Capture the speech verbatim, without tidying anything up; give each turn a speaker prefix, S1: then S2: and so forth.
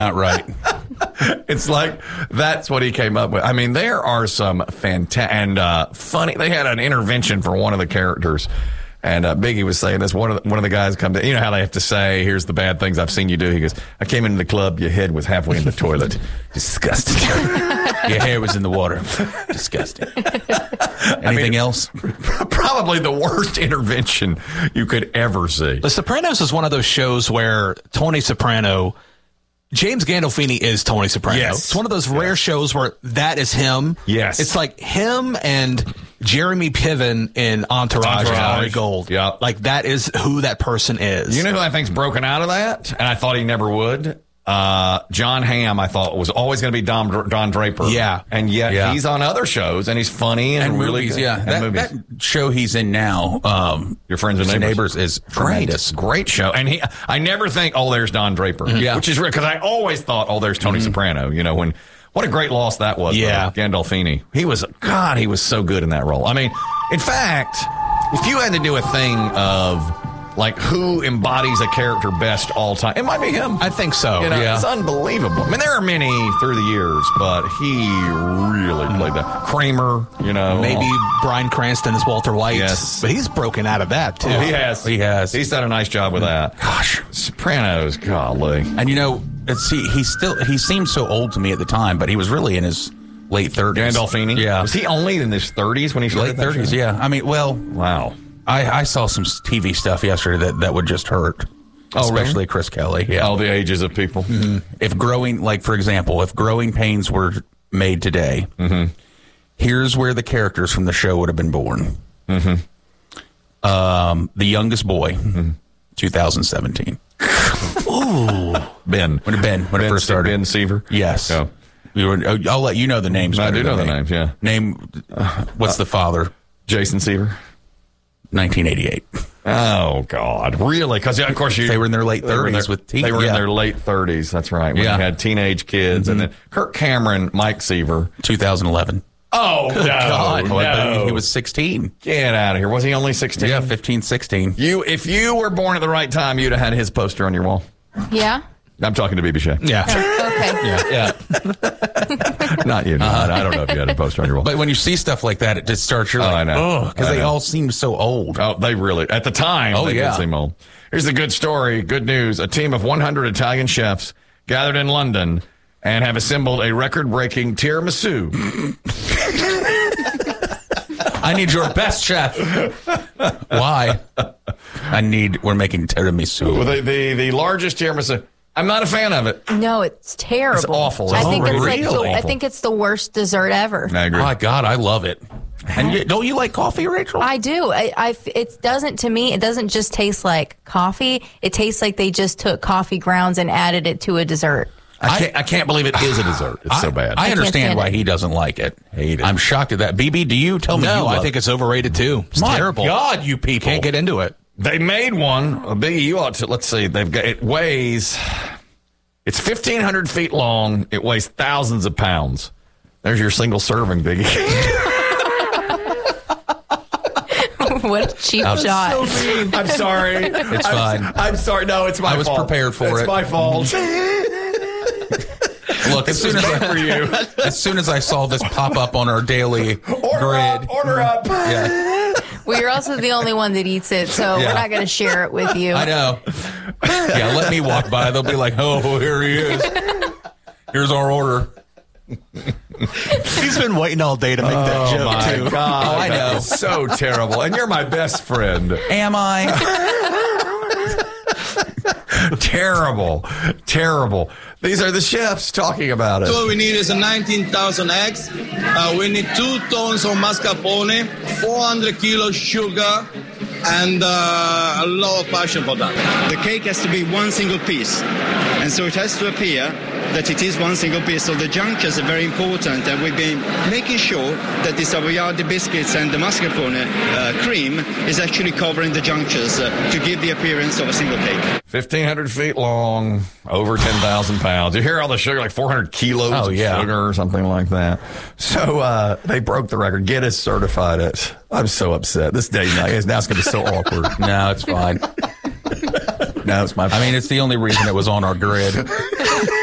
S1: Not right.
S2: It's like that's what he came up with. I mean, there are some fantastic and uh, funny. They had an intervention for one of the characters, and uh, Biggie was saying this. One of the, one of the guys come to, you know how they have to say, "Here's the bad things I've seen you do." He goes, "I came into the club. Your head was halfway in the toilet. Disgusting.
S1: Your hair was in the water. Disgusting." Anything
S2: I mean,
S1: else?
S2: Probably the worst intervention you could ever see.
S3: The Sopranos is one of those shows where Tony Soprano. James Gandolfini is Tony Soprano.
S2: Yes.
S3: It's one of those rare yes. shows where that is him.
S2: Yes.
S3: It's like him and Jeremy Piven in Entourage,
S2: Entourage.
S3: Ari Gold.
S2: Yep.
S3: Like that is who that person is.
S2: You know who I think's broken out of that? And I thought he never would? Uh, John Hamm, I thought, was always going to be Don, Don Draper.
S3: Yeah.
S2: And yet
S1: yeah.
S2: he's on other shows, and he's funny and,
S1: and
S2: really
S1: movies,
S2: good.
S1: yeah.
S2: And
S1: That,
S2: movies.
S1: that show he's in now, um,
S2: Your Friends and Neighbors,
S1: Neighbors is tremendous.
S2: Great, great show. And he, I never think, oh, there's Don Draper.
S1: Mm-hmm. Yeah.
S2: Which is real, because I always thought, oh, there's Tony mm-hmm. Soprano. You know, when, what a great loss that was.
S3: Yeah.
S2: Gandolfini. He was, God, he was so good in that role. I mean, in fact, if you had to do a thing of, like, who embodies a character best all time, it might be him.
S3: I think so.
S2: You know,
S3: yeah.
S2: It's unbelievable. I mean, there are many through the years, but he really played that. Kramer, you know.
S3: Maybe Bryan Cranston is Walter White.
S2: Yes.
S3: But he's broken out of that, too.
S2: Oh, he has.
S1: He has.
S2: He's done a nice job with that. Gosh, Sopranos, golly.
S1: And, you know, it's, he, he still, he seemed so old to me at the time, but he was really in his late thirties.
S2: Gandolfini?
S1: Yeah.
S2: Was he only in his thirties when he started
S1: Late thirties, yeah. I mean, well.
S2: Wow.
S1: I, I saw some T V stuff yesterday that, that would just hurt.
S2: Oh,
S1: especially
S2: really?
S1: Chris Kelly. Yeah.
S2: All the ages of people.
S1: Mm-hmm. If growing, like, for example, if Growing Pains were made today,
S2: mm-hmm.
S1: here's where the characters from the show would have been born.
S2: Mm-hmm.
S1: Um, the Youngest Boy, mm-hmm. two thousand seventeen.
S2: Ooh. Ben.
S1: When it, Ben, when
S2: ben
S1: it first started.
S2: Ben Seaver?
S1: Yes.
S2: Oh.
S1: We were, I'll let you know the names.
S2: I do know the
S1: me.
S2: names, yeah.
S1: Name, uh, what's uh, the father?
S2: Jason Seaver.
S1: nineteen eighty-eight.
S2: Oh, God. Really? Because, of course, you,
S1: they were in their late thirties
S2: their,
S1: with teen.
S2: They were
S1: yeah.
S2: in their late thirties. That's right. When
S1: yeah.
S2: they had teenage kids. Mm-hmm. And then Kirk Cameron, Mike Seaver.
S1: twenty eleven.
S2: Oh, no.
S1: God.
S2: No.
S1: Well, he was sixteen.
S2: Get out of here. Was he only sixteen?
S1: Yeah, fifteen, sixteen.
S2: You, if you were born at the right time, you'd have had his poster on your wall.
S4: Yeah?
S2: I'm talking to B B Shea.
S3: Yeah.
S4: Oh, okay.
S2: Yeah. yeah. Not you. No. Uh-huh. I don't know if you had a poster on your wall.
S1: But when you see stuff like that, it just starts, you're
S2: oh,
S1: like,
S2: I know.
S1: oh, because they
S2: know.
S1: all seem so old.
S2: Oh, they really, at the time,
S1: oh,
S2: they
S1: yeah.
S2: did seem old. Here's a good story, good news. A team of one hundred Italian chefs gathered in London and have assembled a record-breaking tiramisu.
S1: I need your best chef. Why? I need, we're making tiramisu.
S2: Well, the, the, the largest tiramisu. I'm not a fan of it.
S4: No, it's terrible.
S2: It's awful.
S4: I think
S1: oh,
S4: it's
S1: really?
S4: like the,
S2: awful.
S4: I think it's the worst dessert ever.
S2: I agree.
S1: Oh, my God, I love it. And you, don't you like coffee, Rachel?
S4: I do. I, I, it doesn't, to me, it doesn't just taste like coffee. It tastes like they just took coffee grounds and added it to a dessert.
S2: I can't, I can't believe it is a dessert. It's
S1: I,
S2: so bad.
S1: I,
S4: I
S1: understand why
S4: it.
S1: he doesn't like it.
S2: Hate it.
S1: I'm shocked at that. B B, do you tell me?
S3: No,
S1: you love
S3: I think it's overrated too. It's
S1: My
S3: terrible.
S1: God, you people
S3: Can't get into it.
S2: They made one. Uh, Biggie, you ought to. Let's see. They've got. It weighs. It's fifteen hundred feet long. It weighs thousands of pounds. There's your single serving, Biggie.
S4: What a cheap
S1: was
S4: shot.
S2: So I'm sorry.
S1: It's
S2: I'm,
S1: fine.
S2: I'm sorry. No, it's my
S1: I was
S2: fault.
S1: prepared for
S2: it's
S1: it.
S2: It's my fault.
S1: Look, as soon as I,
S2: for you.
S1: as soon as I saw this pop up on our daily
S2: Order
S1: grid,
S2: up. Order up.
S1: yeah,
S4: Well, you're also the only one that eats it, so
S1: Yeah.
S4: we're not going to share it with you.
S1: I know. Yeah, let me walk by. They'll be like, "Oh, here he is. Here's our order."
S3: He's been waiting all day to make that
S2: Oh
S3: joke,
S2: my
S3: too.
S2: God.
S1: Oh, I know.
S2: That's so terrible. And you're my best friend.
S1: Am I?
S2: Terrible. Terrible. These are the chefs talking about it.
S5: So what we need is a nineteen thousand eggs. Uh, we need two tons of mascarpone, four hundred kilos sugar, and uh, a lot of passion for that.
S6: The cake has to be one single piece, and so it has to appear that it is one single piece. So the junctures are very important, and we've been making sure that the Savoiardi biscuits and the mascarpone uh, cream is actually covering the junctures uh, to give the appearance of a single cake.
S2: fifteen hundred feet long, over ten thousand pounds. You hear all the sugar, like four hundred kilos
S1: Oh,
S2: of
S1: yeah.
S2: sugar or something like that. So uh, they broke the record. Guinness certified it. I'm so upset. This day night is now it's going to be so awkward.
S1: No, it's fine.
S2: No, it's my fault.
S1: I mean, it's the only reason it was on our grid.